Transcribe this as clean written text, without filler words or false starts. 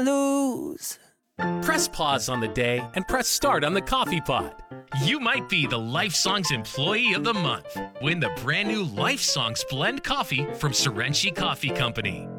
lose. Press pause on the day and press start on the coffee pot. You might be the Life Songs Employee of the Month. Win the brand new Life Songs Blend Coffee from Serenchi Coffee Company.